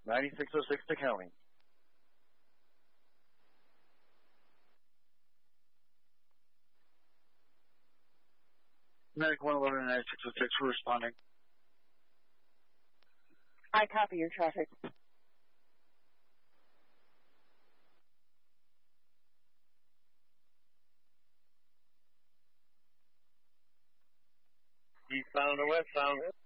9606 to county. Medic 111 9606, we're responding. I copy your traffic. Eastbound or westbound?